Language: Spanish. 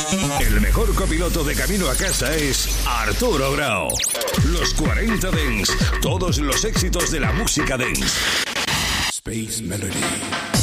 El mejor copiloto de camino a casa es Arturo Grau. Los 40 Dance, todos los éxitos de la música dance. Space Melody.